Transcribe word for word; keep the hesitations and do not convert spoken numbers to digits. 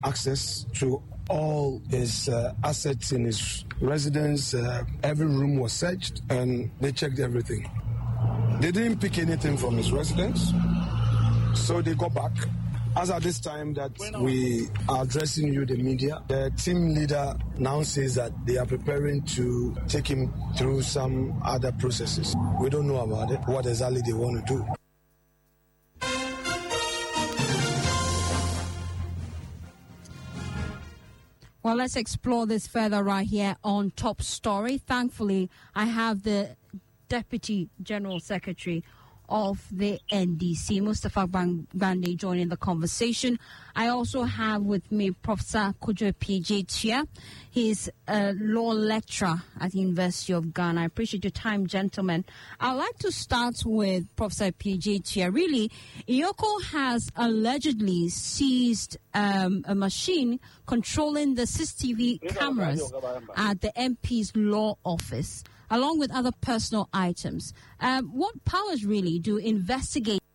access to all his uh, assets in his residence. Uh, every room was searched and they checked everything. They didn't pick anything from his residence, so they got back. As at this time that we are addressing you, the media, the team leader now says that they are preparing to take him through some other processes. We don't know about it, what exactly they want to do. Well, let's explore this further right here on Top Story. Thankfully, I have the Deputy General Secretary of the N D C, Mustafa Bande, joining the conversation. I also have with me Professor Kojo P J Tia. He's a law lecturer at the University of Ghana. I appreciate your time, gentlemen. I'd like to start with Professor P J Tia. Really, IOCO has allegedly seized um, a machine controlling the C C T V cameras at the M P's law office, along with other personal items. Um, what powers really do investigators